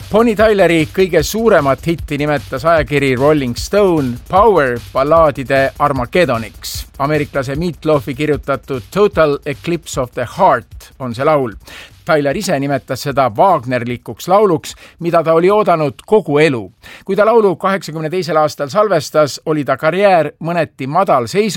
Bonnie Tyleri kõige suuremat hitti nimetas ajakiri Rolling Stone Power ballaadide Armageddoniks. Ameeriklase Meat Loafi kirjutatud Total Eclipse of the Heart on see laul. Tyler ise nimetas seda Wagnerlikuks lauluks, mida ta oli oodanud kogu elu. Kui ta laulu 82. aastal salvestas, oli ta karjäär mõneti madal seisus.